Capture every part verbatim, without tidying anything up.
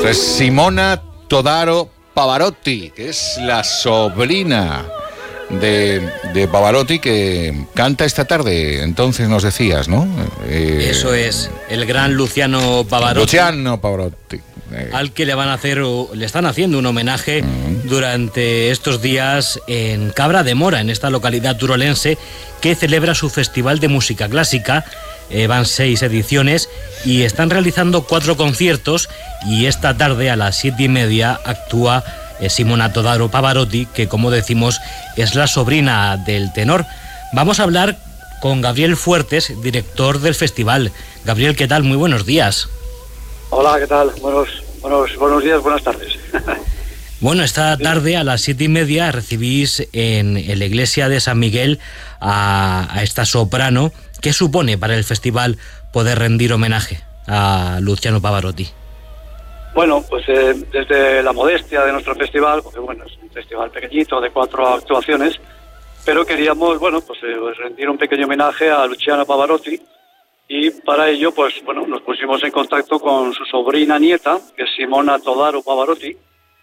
Esto es Simona Todaro Pavarotti, que es la sobrina de, de Pavarotti, que canta esta tarde. Entonces nos decías, ¿no? Eh, Eso es, el gran Luciano Pavarotti. Luciano Pavarotti. Eh. Al que le van a hacer, le están haciendo un homenaje uh-huh. durante estos días en Cabra de Mora, en esta localidad turolense, que celebra su festival de música clásica. Eh, van seis ediciones y están realizando cuatro conciertos, y esta tarde a las siete y media actúa eh, Simona Todaro Pavarotti, que, como decimos, es la sobrina del tenor. Vamos a hablar con Gabriel Fuertes, director del festival. Gabriel, ¿qué tal? Muy buenos días. Hola, ¿qué tal? Buenos, buenos, buenos días, buenas tardes. Bueno, esta tarde a las siete y media recibís en, en la iglesia de San Miguel a, a esta soprano. ¿Qué supone para el festival poder rendir homenaje a Luciano Pavarotti? Bueno, pues eh, desde la modestia de nuestro festival, porque bueno, es un festival pequeñito de cuatro actuaciones, pero queríamos, bueno, pues, eh, pues rendir un pequeño homenaje a Luciano Pavarotti, y para ello, pues bueno, nos pusimos en contacto con su sobrina nieta, que es Simona Todaro Pavarotti,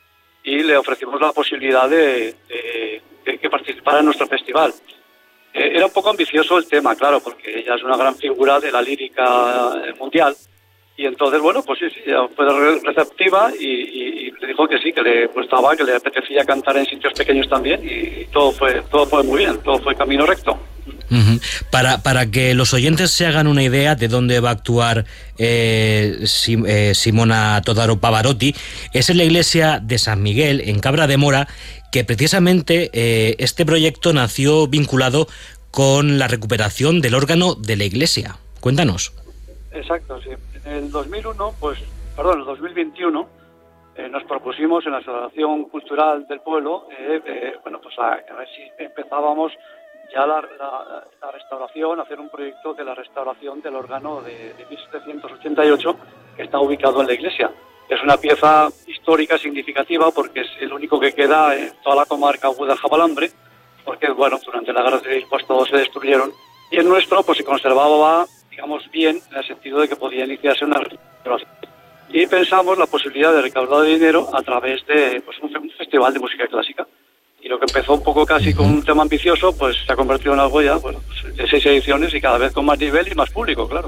y le ofrecimos la posibilidad de, de, de que participara en nuestro festival. Eh, era un poco ambicioso el tema, claro, porque ella es una gran figura de la lírica mundial, y entonces, bueno, pues sí, sí, ella fue receptiva y, y, y le dijo que sí, que le gustaba, que le apetecía cantar en sitios pequeños también, y, y todo fue todo fue muy bien, todo fue camino recto. Uh-huh. Para, para que los oyentes se hagan una idea de dónde va a actuar eh, Sim, eh, Simona Todaro Pavarotti, es en la iglesia de San Miguel, en Cabra de Mora, que precisamente eh, este proyecto nació vinculado con la recuperación del órgano de la iglesia. Cuéntanos. Exacto, sí. En el dos mil uno, pues, perdón, en el dos mil veintiuno, eh, nos propusimos en la Asociación Cultural del Pueblo, eh, eh, bueno, pues a, a ver si empezábamos ya la, la, la restauración, hacer un proyecto de la restauración del órgano de, de mil setecientos ochenta y ocho, que está ubicado en la iglesia. Es una pieza histórica significativa porque es el único que queda en toda la comarca Guadaljabalambre, porque, bueno, durante la Guerra Civil pues todos se destruyeron, y el nuestro pues se conservaba, digamos, bien, en el sentido de que podía iniciarse una restauración. Y pensamos la posibilidad de recaudar dinero a través de pues, un, un festival de música clásica. Y lo que empezó un poco casi con un tema ambicioso, pues se ha convertido en algo ya, bueno, pues, de seis ediciones y cada vez con más nivel y más público, claro.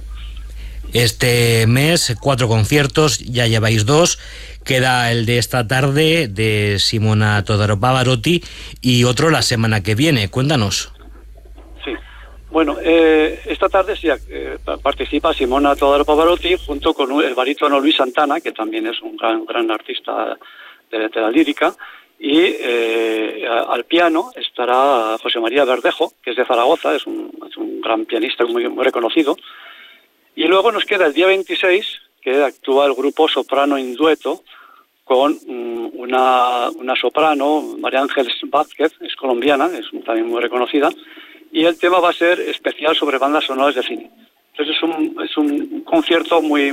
Este mes, cuatro conciertos, ya lleváis dos. Queda el de esta tarde, de Simona Todaro Pavarotti, y otro la semana que viene. Cuéntanos. Sí. Bueno, eh, esta tarde sí eh, participa Simona Todaro Pavarotti junto con el barítono Luis Santana, que también es un gran, gran artista de, de la lírica. Y eh, al piano estará José María Verdejo, que es de Zaragoza, es un, es un gran pianista muy, muy reconocido. Y luego nos queda el día veintiséis, que actúa el grupo Soprano in Dueto, con um, una, una soprano, María Ángeles Vázquez, es colombiana, es también muy reconocida, y el tema va a ser especial sobre bandas sonoras de cine. Entonces es un, es un concierto muy